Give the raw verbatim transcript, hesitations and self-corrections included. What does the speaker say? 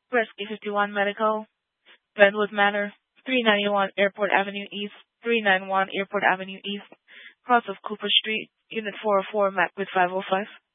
Rescue fifty-one Medical, Redwood Manor, three ninety-one Airport Avenue East, three ninety-one Airport Avenue East, cross of Cooper Street, Unit four oh four, Macbeth five oh five.